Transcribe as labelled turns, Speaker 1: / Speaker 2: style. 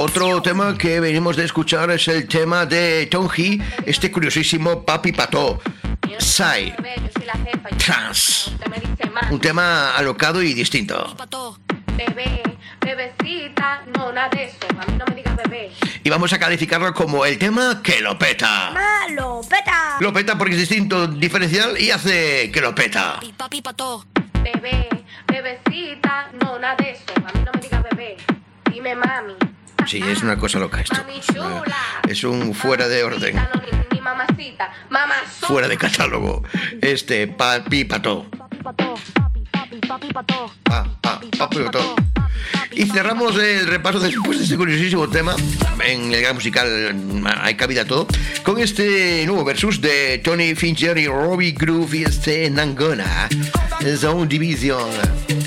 Speaker 1: Otro tema que venimos de escuchar es el tema de Tonji, este curiosísimo Papi Pato, Psy, Trance, un tema alocado y distinto.
Speaker 2: Bebé, bebecita, no, nada de eso, a mí no me digas bebé.
Speaker 1: Y vamos a calificarlo como el tema que lo peta.
Speaker 3: ¡Lo peta!
Speaker 1: Lo peta porque es distinto, diferencial y hace que lo peta.
Speaker 3: Papi pato.
Speaker 2: Bebé, bebecita, no, nada de eso, a mí no me digas bebé. Dime mami.
Speaker 1: Sí, es una cosa loca esto.
Speaker 2: Mami chula.
Speaker 1: Es un fuera de orden.
Speaker 2: No, ni mamacita, mamazota.
Speaker 1: Fuera de catálogo. Este Papi Pato.
Speaker 3: Papi pato.
Speaker 1: Papi Pato. Y cerramos el repaso después de este curiosísimo tema. En el gran musical hay cabida a todo. Con este nuevo versus de Tony Fincher y Robbie Groove y este Nangona. Zone Division.